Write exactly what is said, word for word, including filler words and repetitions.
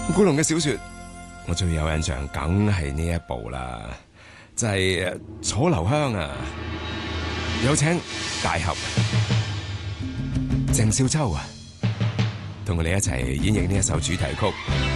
古龍嘅小說，我最有印象梗係呢一部啦，就係、是《楚留香》啊，有請大俠鄭少秋啊，同我哋一齊演繹呢一首主題曲。